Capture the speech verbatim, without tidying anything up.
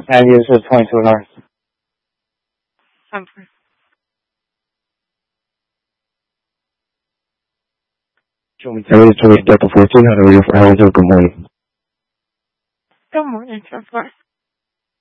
And you said twenty-two North. I'm Tell me to Delta fourteen, how are you for how good morning. Good morning, so far.